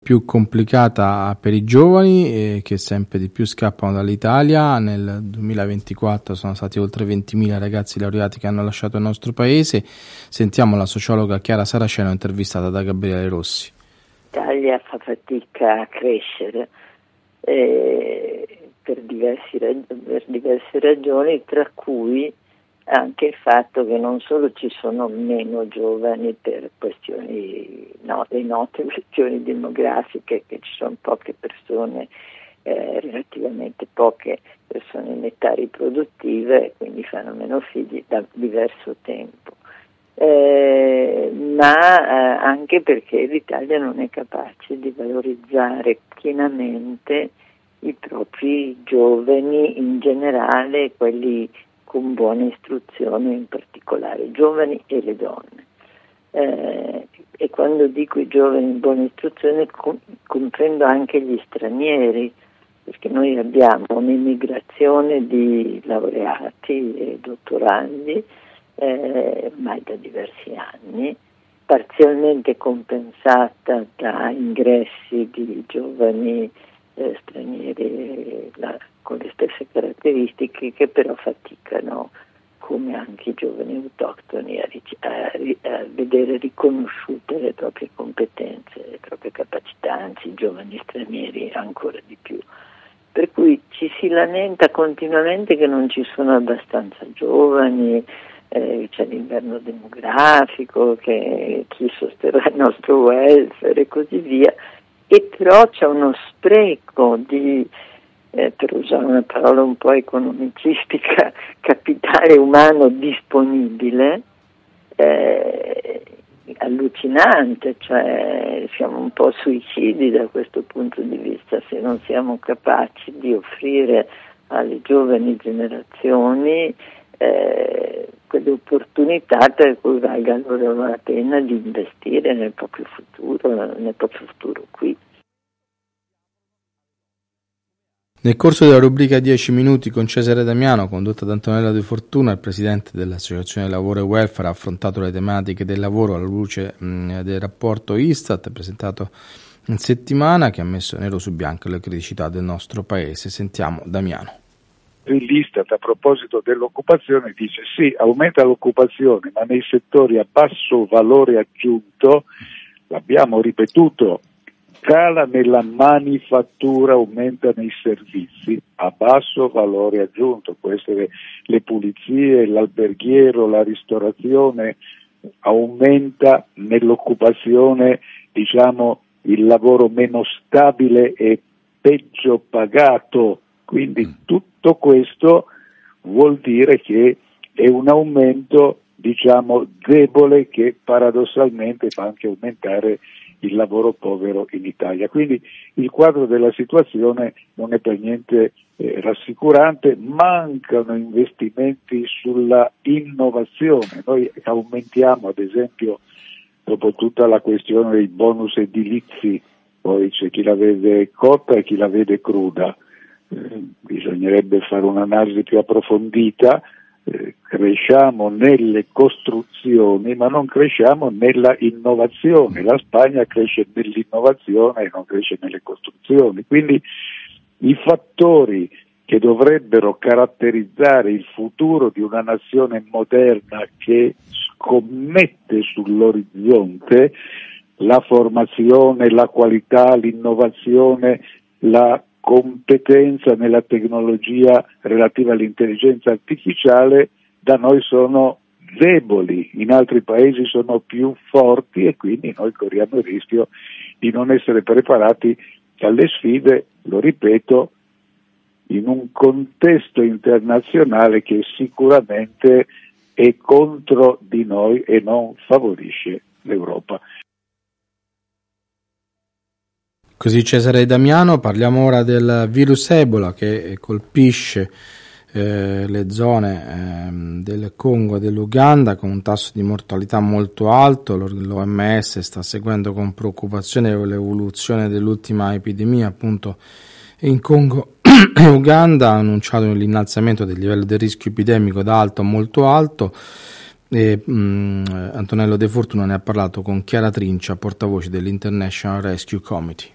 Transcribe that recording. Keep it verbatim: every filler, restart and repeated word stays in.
più complicata per i giovani eh, che sempre di più scappano dall'Italia. Nel duemilaventiquattro sono stati oltre ventimila ragazzi laureati che hanno lasciato il nostro paese. Sentiamo la sociologa Chiara Saraceno intervistata da Gabriele Rossi. L'Italia fa fatica a crescere eh, per, diversi, per diverse ragioni, tra cui anche il fatto che non solo ci sono meno giovani per questioni, no, le note questioni demografiche, che ci sono poche persone, eh, relativamente poche persone in età riproduttiva e quindi fanno meno figli da diverso tempo, eh, ma eh, anche perché l'Italia non è capace di valorizzare pienamente i propri giovani in generale, quelli con buona istruzione, in particolare i giovani e le donne. Eh, e quando dico i giovani in buona istruzione com- comprendo anche gli stranieri, perché noi abbiamo un'immigrazione di laureati e dottorandi eh, ormai da diversi anni, parzialmente compensata da ingressi di giovani eh, stranieri la, con le stesse caratteristiche, che però faticano, come anche i giovani autoctoni, a, a, a vedere riconosciute le proprie competenze, le proprie capacità, anzi i giovani stranieri ancora di più. Per cui ci si lamenta continuamente che non ci sono abbastanza giovani, eh, c'è l'inverno demografico, che chi sosterrà il nostro welfare e così via, e però c'è uno spreco di, eh, per usare una parola un po' economicistica, capitale umano disponibile, eh, allucinante, cioè siamo un po' suicidi da questo punto di vista se non siamo capaci di offrire alle giovani generazioni eh, quelle opportunità per cui valga loro la pena di investire nel proprio futuro, nel proprio futuro qui. Nel corso della rubrica dieci minuti con Cesare Damiano, condotta da Antonella De Fortuna, il presidente dell'Associazione Lavoro e Welfare ha affrontato le tematiche del lavoro alla luce mh, del rapporto Istat presentato in settimana, che ha messo nero su bianco le criticità del nostro paese. Sentiamo Damiano. L'Istat, a proposito dell'occupazione, dice sì, aumenta l'occupazione, ma nei settori a basso valore aggiunto, l'abbiamo ripetuto, cala nella manifattura, aumenta nei servizi a basso valore aggiunto, può essere le pulizie, l'alberghiero, la ristorazione, aumenta nell'occupazione, diciamo, il lavoro meno stabile e peggio pagato, quindi tutto questo vuol dire che è un aumento, diciamo, debole, che paradossalmente fa anche aumentare il lavoro povero in Italia. Quindi il quadro della situazione non è per niente eh, rassicurante, mancano investimenti sulla innovazione. Noi aumentiamo, ad esempio, dopo tutta la questione dei bonus edilizi, poi c'è chi la vede cotta e chi la vede cruda, eh, bisognerebbe fare un'analisi più approfondita. Eh, cresciamo nelle costruzioni ma non cresciamo nella innovazione. La Spagna cresce nell'innovazione e non cresce nelle costruzioni, quindi i fattori che dovrebbero caratterizzare il futuro di una nazione moderna che scommette sull'orizzonte, la formazione, la qualità, l'innovazione, la competenza nella tecnologia relativa all'intelligenza artificiale, da noi sono deboli, in altri paesi sono più forti e quindi noi corriamo il rischio di non essere preparati alle sfide, lo ripeto, in un contesto internazionale che sicuramente è contro di noi e non favorisce l'Europa. Così Cesare Damiano. Parliamo ora del virus Ebola che colpisce eh, le zone eh, del Congo e dell'Uganda con un tasso di mortalità molto alto. L'O M S sta seguendo con preoccupazione l'evoluzione dell'ultima epidemia appunto in Congo e Uganda, ha annunciato l'innalzamento del livello del rischio epidemico da alto a molto alto. E, mh, Antonello De Fortuna ne ha parlato con Chiara Trincia, portavoce dell'International Rescue Committee.